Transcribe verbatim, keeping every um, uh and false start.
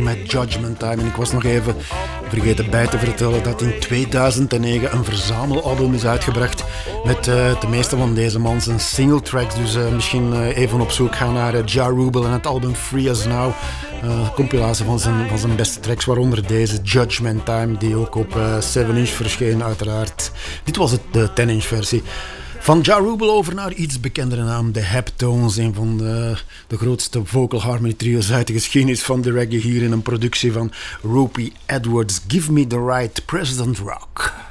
met Judgment Time. En ik was nog even vergeten bij te vertellen dat in tweeduizend negen een verzamelalbum is uitgebracht met uh, de meeste van deze man zijn single tracks. Dus uh, misschien uh, even op zoek gaan naar uh, Ja Rule en het album Free As Now. Uh, compilatie van zijn, van zijn beste tracks, waaronder deze Judgment Time, die ook op uh, seven inch verscheen uiteraard. Dit was het, de ten inch versie. Van Ja Rule over naar iets bekendere naam, de Heptones, een van de, de grootste vocal harmony trio's uit de geschiedenis van de reggae, hier in een productie van Ropey Edwards. Give Me The Right, President Rock.